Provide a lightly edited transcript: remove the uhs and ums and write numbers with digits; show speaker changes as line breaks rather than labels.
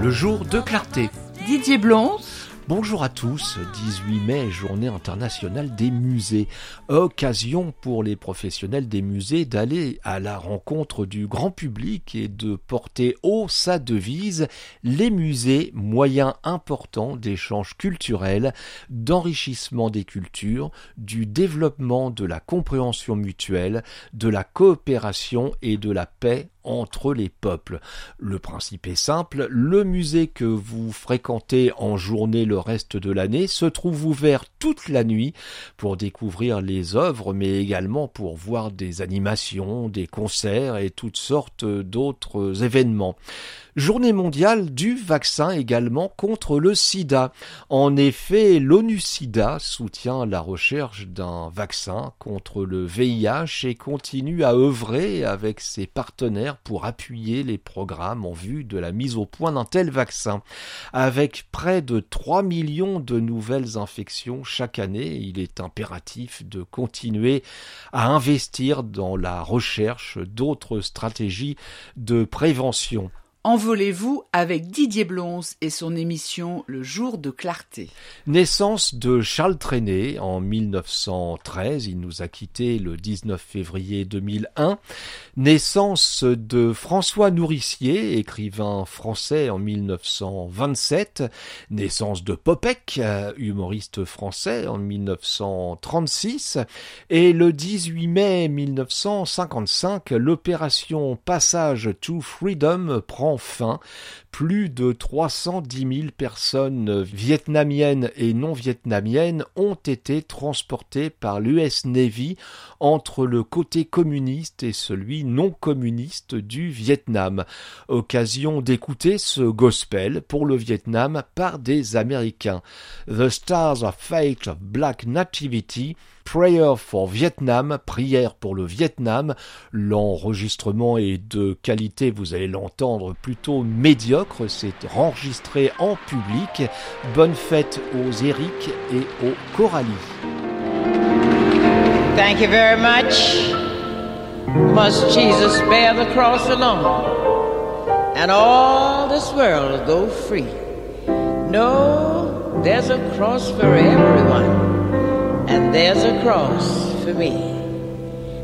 le jour de clarté.
Didier Blons.
Bonjour à tous, 18 mai, journée internationale des musées. Occasion pour les professionnels des musées d'aller à la rencontre du grand public et de porter haut sa devise « Les musées, moyens importants d'échanges culturels, d'enrichissement des cultures, du développement de la compréhension mutuelle, de la coopération et de la paix entre les peuples ». Le principe est simple, le musée que vous fréquentez en journée le reste de l'année se trouve ouvert toute la nuit pour découvrir les œuvres, mais également pour voir des animations, des concerts et toutes sortes d'autres événements. Journée mondiale du vaccin également contre le sida. En effet, l'ONU-SIDA soutient la recherche d'un vaccin contre le VIH et continue à œuvrer avec ses partenaires pour appuyer les programmes en vue de la mise au point d'un tel vaccin. Avec près de 3 millions de nouvelles infections chaque année, il est impératif de continuer à investir dans la recherche d'autres stratégies de prévention.
Envolez-vous avec Didier Blons et son émission Le jour de clarté.
Naissance de Charles Trenet en 1913, il nous a quittés le 19 février 2001. Naissance de François Nourricier, écrivain français en 1927. Naissance de Popek, humoriste français en 1936. Et le 18 mai 1955, l'opération Passage to Freedom prend fin. Plus de 310 000 personnes vietnamiennes et non vietnamiennes ont été transportées par l'US Navy entre le côté communiste et celui non communiste du Vietnam. Occasion d'écouter ce gospel pour le Vietnam par des Américains. The Stars of Fate of Black Nativity, Prayer for Vietnam, prière pour le Vietnam. L'enregistrement est de qualité, vous allez l'entendre, plutôt médiocre. C'est enregistré en public. Bonne fête aux Eric et aux Coralie.
Thank you very much. Must Jesus bear the cross alone, and all this world go free? No, there's a cross for everyone, and there's a cross for me.